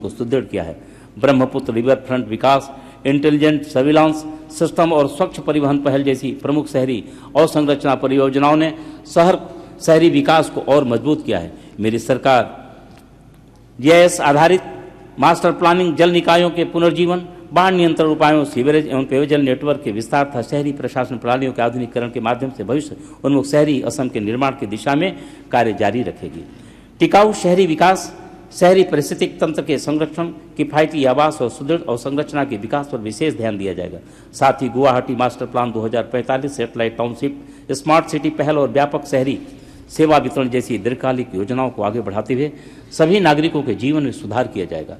को सुदृढ़ किया है। ब्रह्मपुत्र रिवर फ्रंट विकास, इंटेलिजेंट सर्विलांस सिस्टम और स्वच्छ परिवहन पहल जैसी प्रमुख शहरी अवसंरचना परियोजनाओं ने शहरी विकास को और मजबूत किया है। मेरी सरकार जीआईएस आधारित मास्टर प्लानिंग, जल निकायों के पुनर्जीवन, बाढ़ नियंत्रण उपायों, सीवरेज एवं पेयजल नेटवर्क के विस्तार तथा शहरी प्रशासन प्रणालियों के आधुनिकीकरण के माध्यम से भविष्य उन्मुख शहरी असम के निर्माण की दिशा में कार्य जारी रखेगी। टिकाऊ शहरी विकास, शहरी पारिस्थितिक तंत्र के संरक्षण, किफायती आवास और सुदृढ़ अवसंरचना के विकास पर विशेष ध्यान दिया जाएगा। साथ ही Guwahati master plan 2045, satellite township, smart city पहल और व्यापक शहरी सेवा वितरण जैसी दीर्घकालिक योजनाओं को आगे बढ़ाते हुए सभी नागरिकों के जीवन में सुधार किया जाएगा।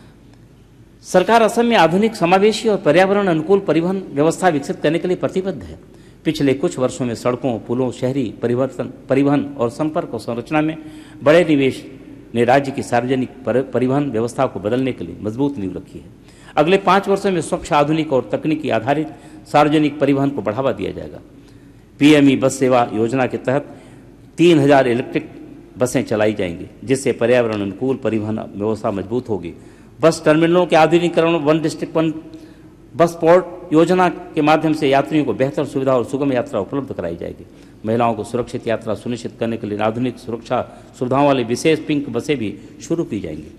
सरकार असम में आधुनिक, समावेशी और पर्यावरण अनुकूल परिवहन व्यवस्था विकसित करने के लिए प्रतिबद्ध है। पिछले कुछ वर्षों में सड़कों, पुलों, शहरी परिवहन और संपर्क और संरचना में बड़े निवेश ने राज्य की सार्वजनिक परिवहन व्यवस्था को बदलने के लिए मजबूत नींव रखी है। अगले 5 वर्षों में स्वच्छ, आधुनिक और तकनीकी आधारित सार्वजनिक परिवहन को बढ़ावा दिया जाएगा। पीएमई बस सेवा योजना के तहत 3000 इलेक्ट्रिक बसें चलाई जाएंगी, जिससे पर्यावरण अनुकूल परिवहन व्यवस्था मजबूत होगी। बस टर्मिनलों के आधुनिकीकरण, one district one bus port योजना के माध्यम से यात्रियों को बेहतर सुविधा और सुगम यात्रा उपलब्ध कराई जाएगी। महिलाओं को सुरक्षित यात्रा सुनिश्चित करने के लिए आधुनिक सुरक्षा सुविधाओं वाली विशेष पिंक बसें भी शुरू की जाएंगी।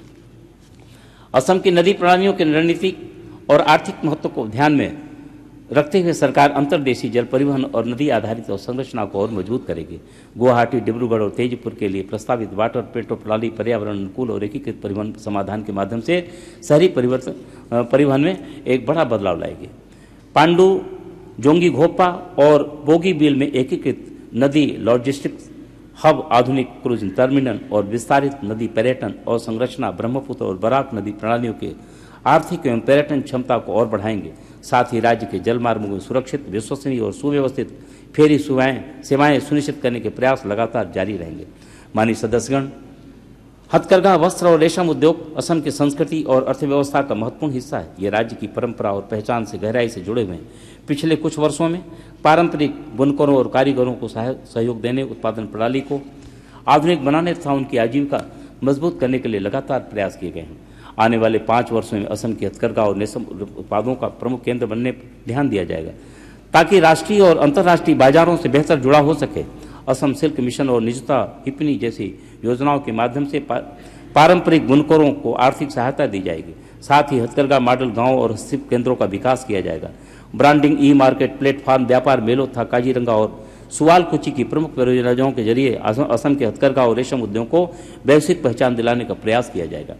असम की नदी प्रणालियों के रणनीतिक और आर्थिक महत्व को ध्यान में रखते हुए सरकार अंतर्देशीय जल परिवहन और नदी आधारित अवसंरचना को और मजबूत करेगी। गुवाहाटी, डिब्रूगढ़ और तेजपुर के लिए प्रस्तावित वाटर पेट्रो प्रणाली पर्यावरण अनुकूल और एकीकृत परिवहन समाधान के माध्यम से शहरी परिवहन में एक बड़ा बदलाव लाएगी। पांडु, जोंगी घोपा और बोगीबील में एकीकृत नदी लॉजिस्टिक्स हब, आधुनिक क्रूजिंग टर्मिनल और विस्तारित नदी पर्यटन और संरचना ब्रह्मपुत्र और बराक नदी प्रणालियों के आर्थिक एवं पर्यटन क्षमता को और बढ़ाएंगे। साथ ही राज्य के जल मार्गों में सुरक्षित, विश्वसनीय और सुव्यवस्थित फेरी सेवाएं सुनिश्चित करने के प्रयास लगातार जारी रहेंगे। माननीय सदस्यगण, हथकरघा, वस्त्र और रेशम उद्योग असम की संस्कृति और अर्थव्यवस्था का महत्वपूर्ण हिस्सा है। ये राज्य की परंपरा और पहचान से गहराई से जुड़े हुए हैं। पिछले कुछ वर्षों में पारंपरिक बुनकरों और कारीगरों को सहयोग देने, उत्पादन प्रणाली को आधुनिक बनाने तथा उनकी आजीविका मजबूत करने के लिए लगातार प्रयास किए गए हैं। आने वाले 5 वर्षों में असम की हथकरघा और रेशम उत्पादों का प्रमुख केंद्र बनने पर ध्यान दिया जाएगा, ताकि राष्ट्रीय और अंतर्राष्ट्रीय बाजारों से बेहतर जुड़ा हो सके। असम सिल्क मिशन और निजता हिपनी जैसी योजनाओं के माध्यम से पारंपरिक बुनकरों को आर्थिक सहायता दी जाएगी। साथ ही हथकरघा मॉडल गांव और हस्तशिल्प केंद्रों का विकास किया जाएगा। ब्रांडिंग, ई मार्केट प्लेटफॉर्म, व्यापार मेलों तथा काजीरंगा और सुवालकुची की प्रमुख परियोजनाओं के जरिए असम के हथकरघा और रेशम उद्योग को वैश्विक पहचान दिलाने का प्रयास किया जाएगा।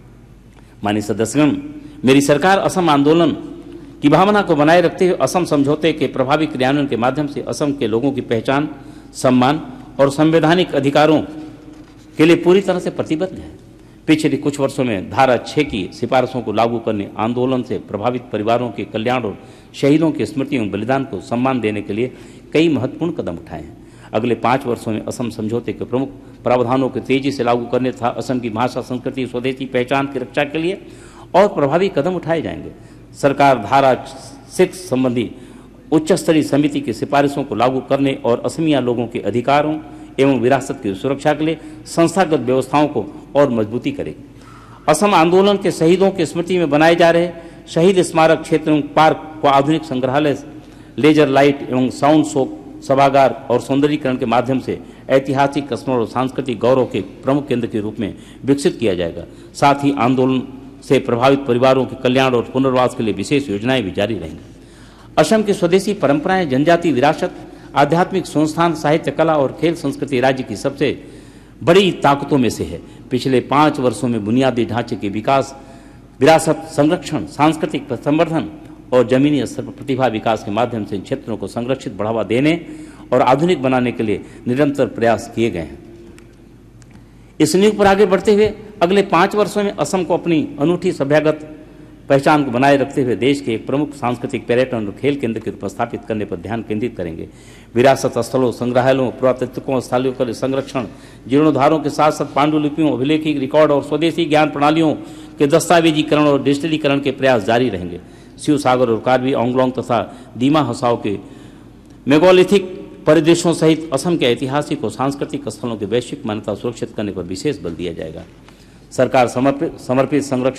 माननीय सदस्यगण, मेरी सरकार असम आंदोलन की भावना को बनाए रखते हुए असम समझौते के प्रभावी क्रियान्वयन के माध्यम से असम के लोगों की पहचान, सम्मान और संवैधानिक अधिकारों के लिए पूरी तरह से प्रतिबद्ध है। पिछले कुछ वर्षों में धारा 6 की सिफारिशों को लागू करने, आंदोलन से प्रभावित परिवारों के कल्याण और शहीदों की स्मृतियों एवं बलिदान को सम्मान देने के लिए कई महत्वपूर्ण कदम उठाए हैं। अगले 5 वर्षों में असम समझौते के प्रमुख प्रावधानों को तेजी से लागू करने तथा असम की भाषा, संस्कृति, स्वदेशी पहचान की रक्षा के लिए और प्रभावी कदम उठाए जाएंगे। सरकार धारा 6 संबंधी उच्च स्तरीय समिति की सिफारिशों को लागू करने और असमिया लोगों के अधिकारों एवं विरासत की सुरक्षा के लिए संस्थागत व्यवस्थाओं को और मजबूती करेगी। असम आंदोलन के शहीदों की स्मृति में बनाए जा रहे शहीद स्मारक क्षेत्र एवं पार्क को आधुनिक संग्रहालय, लेजर लाइट एवं साउंड शो सभागार और सौंदर्यीकरण के माध्यम से ऐतिहासिक स्थलों और सांस्कृतिक गौरव के प्रमुख केंद्र के रूप में विकसित किया जाएगा। साथ ही आंदोलन से प्रभावित परिवारों के कल्याण और पुनर्वास के लिए विशेष योजनाएं भी जारी रहेंगी। असम की स्वदेशी परंपराएं, जनजातीय विरासत, आध्यात्मिक संस्थान, साहित्य, कला और खेल संस्कृति राज्य की सबसे बड़ी ताकतों में से है। पिछले 5 वर्षों में बुनियादी ढांचे के विकास, विरासत संरक्षण, सांस्कृतिक संवर्धन और जमीनी स्तर पर प्रतिभा विकास के माध्यम से इन क्षेत्रों को संरक्षित बढ़ावा देने और आधुनिक बनाने के लिए निरंतर प्रयास किए गए हैं। इस नींव पर आगे बढ़ते हुए अगले 5 वर्षों में असम को अपनी अनूठी सभ्यगत पहचान को बनाए रखते हुए देश के एक प्रमुख सांस्कृतिक, पर्यटन और खेल केंद्र के रूप में स्थापित करने पर ध्यान केंद्रित करेंगे। विरासत स्थलों, संग्रहालयों, पुरातत्वों स्थलों के संरक्षण, जीर्णोद्धारों के साथ साथ पांडुलिपियों, अभिलेखिक रिकॉर्ड और स्वदेशी ज्ञान प्रणालियों के दस्तावेजीकरण और डिजिटलीकरण के प्रयास जारी रहेंगे। शिव सागर और कार्बी आंगलोंग तथा दीमा हसाओ के मेगालिथिक परिदृश्यों सहित असम के ऐतिहासिक और सांस्कृतिक स्थलों की वैश्विक मान्यता सुरक्षित करने पर विशेष बल दिया जाएगा। सरकार समर्पित संरक्षण